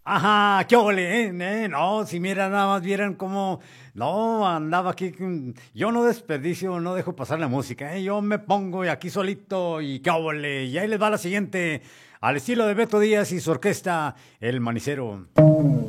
Ajá, qué ole, no, si mira, nada más vieran cómo, no, andaba aquí, yo no desperdicio, no dejo pasar la música, yo me pongo y aquí solito y qué ole, y ahí les va la siguiente, al estilo de Beto Díaz y su orquesta, El Manicero.